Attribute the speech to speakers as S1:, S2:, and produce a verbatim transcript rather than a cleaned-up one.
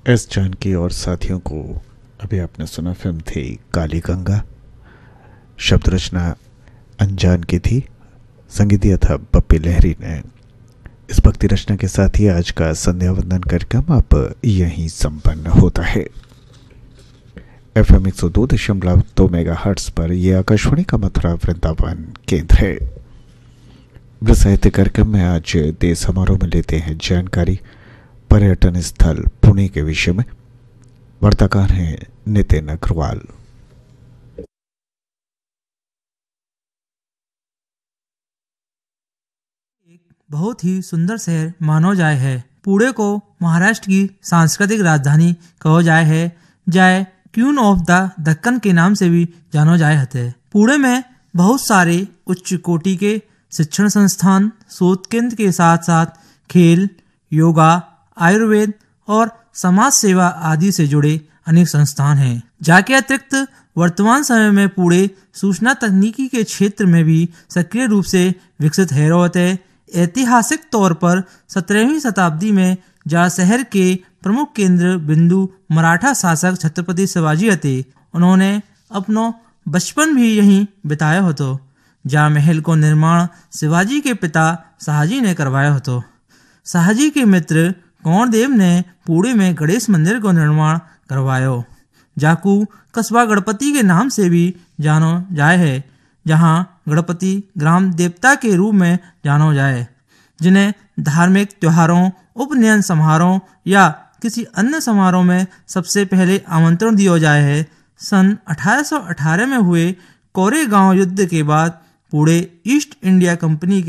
S1: S Janaki और साथियों को अभी आपने सुना, फिल्म थी काली गंगा। शब्द रचना अनजान की थी, संगीत दिया था पप्पी लहरी ने। इस भक्ति रचना के साथ ही आज का संध्या वंदन कार्यक्रम आप यहीं संपन्न होता है। एफ एम एक सौ दो दशमलव दो मेगा हर्ट्स पर यह आकाशवाणी का मथुरा वृंदावन केंद्र है। वृत्त साहित्य कार्यक्रम में आज देश समारोह में लेते हैं जानकारी पर्यटन स्थल पुणे के विषय में। वार्ताकार हैं नितिन अग्रवाल।
S2: एक बहुत ही सुंदर शहर मानो जाए है। पुणे को महाराष्ट्र की सांस्कृतिक राजधानी कहो जाए है। जाए क्वीन ऑफ द दक्कन के नाम से भी जानो जाए हते। पुणे में बहुत सारे उच्च कोटि के शिक्षण संस्थान, शोध केंद्र के साथ साथ खेल, योगा, आयुर्वेद और समाज सेवा आदि से जुड़े अनेक संस्थान हैं। जाके अतिरिक्त वर्तमान समय में पुणे सूचना तकनीकी के क्षेत्र में भी सक्रिय रूप से विकसित है रहते। ऐतिहासिक तौर पर सत्रहवीं शताब्दी में जा शहर के प्रमुख केंद्र बिंदु मराठा शासक छत्रपति शिवाजी हते। उन्होंने अपनो बचपन भी यहीं बिताया होतो। जा महल को निर्माण शिवाजी के पिता शाहजी ने करवाया होतो। शाहजी के मित्र कौंडदेव ने पुणे में गणेश मंदिर को निर्माण करवायो। जाकू कस्बा गणपति के नाम से भी जानो जाए है, जहां गणपति ग्राम देवता के रूप में जानो जाए, जिन्हें धार्मिक त्योहारों, उपनयन समारोह या किसी अन्य समारोह में सबसे पहले आमंत्रण दिया जाए है। सन अठारह सौ अठारह में हुए कोरेगांव युद्ध के बाद पुणे ईस्ट इंडिया कंपनी के